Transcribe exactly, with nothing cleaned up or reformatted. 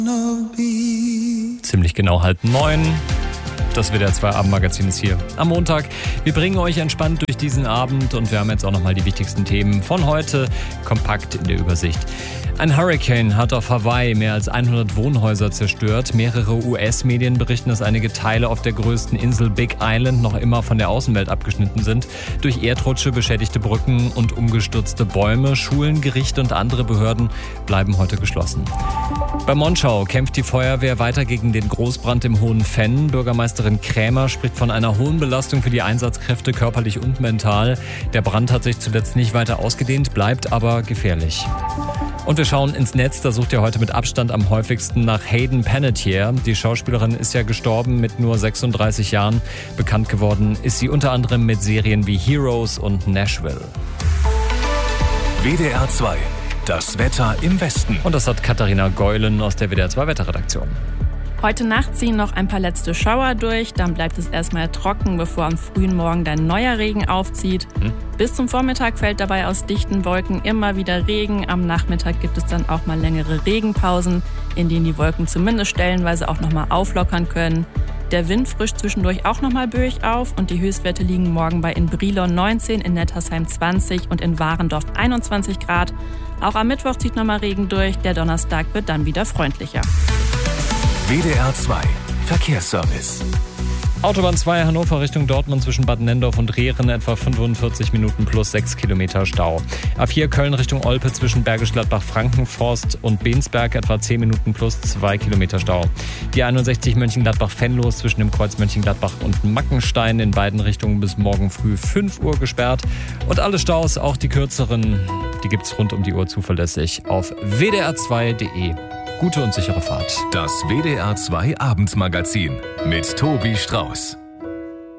Ziemlich genau halb neun. Das W D R zwei Abendmagazin ist hier am Montag. Wir bringen euch entspannt durch diesen Abend und wir haben jetzt auch nochmal die wichtigsten Themen von heute kompakt in der Übersicht. Ein Hurricane hat auf Hawaii mehr als hundert Wohnhäuser zerstört. Mehrere U S-Medien berichten, dass einige Teile auf der größten Insel Big Island noch immer von der Außenwelt abgeschnitten sind. Durch Erdrutsche beschädigte Brücken und umgestürzte Bäume. Schulen, Gerichte und andere Behörden bleiben heute geschlossen. Bei Monschau kämpft die Feuerwehr weiter gegen den Großbrand im Hohen Venn. Bürgermeisterin Krämer spricht von einer hohen Belastung für die Einsatzkräfte, körperlich und mental. Der Brand hat sich zuletzt nicht weiter ausgedehnt, bleibt aber gefährlich. Und wir schauen ins Netz, da sucht ihr heute mit Abstand am häufigsten nach Hayden Panettiere. Die Schauspielerin ist ja gestorben mit nur sechsunddreißig Jahren. Bekannt geworden ist sie unter anderem mit Serien wie Heroes und Nashville. W D R zwei, das Wetter im Westen. Und das hat Katharina Geulen aus der W D R zwei Wetterredaktion. Heute Nacht ziehen noch ein paar letzte Schauer durch, dann bleibt es erstmal trocken, bevor am frühen Morgen dann neuer Regen aufzieht. Hm. Bis zum Vormittag fällt dabei aus dichten Wolken immer wieder Regen. Am Nachmittag gibt es dann auch mal längere Regenpausen, in denen die Wolken zumindest stellenweise auch nochmal auflockern können. Der Wind frischt zwischendurch auch nochmal böig auf und die Höchstwerte liegen morgen bei in Brilon neunzehn, in Nettersheim zwanzig und in Warendorf einundzwanzig Grad. Auch am Mittwoch zieht nochmal Regen durch, der Donnerstag wird dann wieder freundlicher. W D R zwei Verkehrsservice. Autobahn zwei Hannover Richtung Dortmund zwischen Bad Nendorf und Rehren etwa fünfundvierzig Minuten plus sechs Kilometer Stau. A vier Köln Richtung Olpe zwischen Bergisch Gladbach, Frankenforst und Bensberg etwa zehn Minuten plus zwei Kilometer Stau. Die einundsechzig Mönchengladbach-Venlos zwischen dem Kreuz Mönchengladbach und Mackenstein in beiden Richtungen bis morgen früh fünf Uhr gesperrt. Und alle Staus, auch die kürzeren, die gibt's rund um die Uhr zuverlässig auf w d r zwei punkt d e. Gute und sichere Fahrt. Das W D R zwei Abendmagazin mit Tobi Strauß.